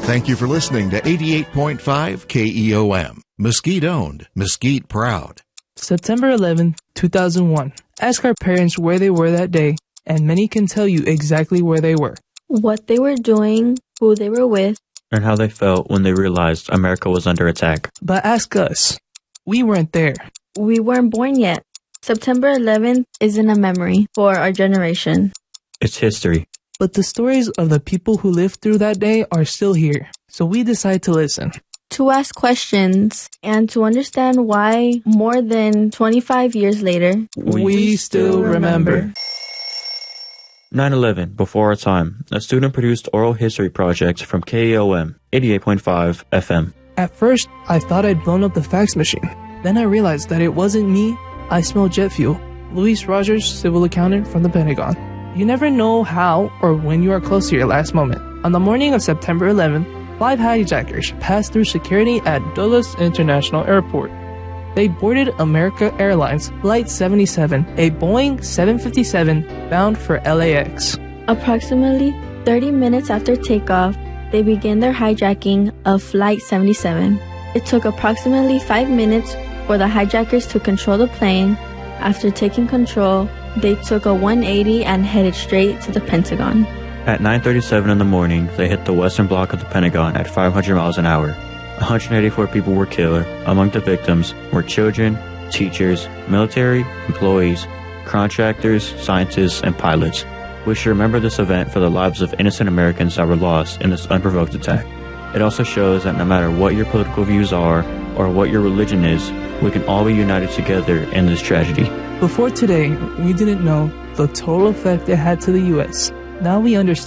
Thank you for listening to 88.5 KEOM. Mesquite owned, Mesquite proud. September 11, 2001. Ask our parents where they were that day, and many can tell you exactly where they were, what they were doing, who they were with, and how they felt when they realized America was under attack. But ask us. We weren't there. We weren't born yet. September 11th isn't a memory for our generation. It's history. But the stories of the people who lived through that day are still here, so we decide to listen. To ask questions and to understand why more than 25 years later, we still remember. 9/11, before our time, a student-produced oral history project from KEOM, 88.5 FM. At first, I thought I'd blown up the fax machine. Then I realized that it wasn't me. I smelled jet fuel. Luis Rogers, civil accountant from the Pentagon. You never know how or when you are close to your last moment. On the morning of September 11th, 5 hijackers passed through security at Dulles International Airport. They boarded America Airlines Flight 77, a Boeing 757 bound for LAX. Approximately 30 minutes after takeoff, they began their hijacking of Flight 77. It took approximately 5 minutes for the hijackers to control the plane. After taking control, they took a 180 and headed straight to the Pentagon. At 9:37 in the morning, they hit the western block of the Pentagon at 500 miles an hour. 184 people were killed. Among the victims were children, teachers, military, employees, contractors, scientists, and pilots. We should remember this event for the lives of innocent Americans that were lost in this unprovoked attack. It also shows that no matter what your political views are or what your religion is, we can all be united together in this tragedy. Before today, we didn't know the total effect it had to the U.S. Now we understand.